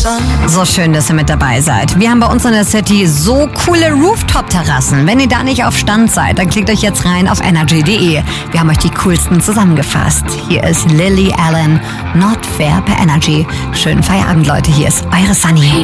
So schön, dass ihr mit dabei seid. Wir haben bei uns in der City so coole Rooftop-Terrassen. Wenn ihr da nicht auf Stand seid, dann klickt euch jetzt rein auf energy.de. Wir haben euch die coolsten zusammengefasst. Hier ist Lily Allen, Not Fair per Energy. Schönen Feierabend, Leute. Hier ist eure Sunny.